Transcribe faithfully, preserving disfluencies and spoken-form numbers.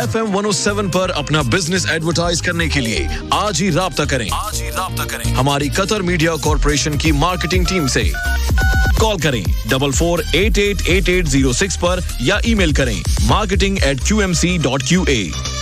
F M one O seven पर अपना business advertise करने के लिए आज ही राब्ता करें आज ही राब्ता करें हमारी कतर मीडिया कॉर्पोरेशन की मार्केटिंग टीम से। कॉल करें double four eight eight eight eight zero six पर या ईमेल करें marketing eight Q M C dot Q A.